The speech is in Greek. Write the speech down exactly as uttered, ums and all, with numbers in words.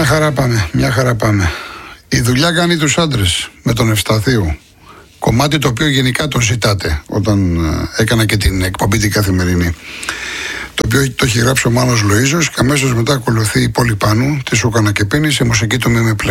χαρά πάμε, μια χαρά πάμε. Η δουλειά κάνει τους άντρες με τον Ευσταθίου. Κομμάτι το οποίο γενικά το ζητάτε όταν έκανα και την εκπομπή την καθημερινή. Το οποίο το έχει γράψει ο Μάνος Λοΐζος και αμέσως μετά ακολουθεί η Πόλη Πάνου, τη Σούκανα και Πίνη, σε μουσική του Μίμη Πλέη.